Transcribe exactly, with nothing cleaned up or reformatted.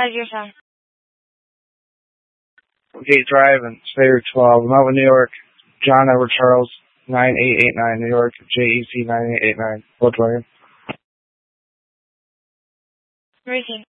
How's your son? Gate Drive and Slater twelve, Melvin, New York. John Edward Charles, nine eight eight nine, New York. J E C nine eight eight nine, Volkswagen. Receive.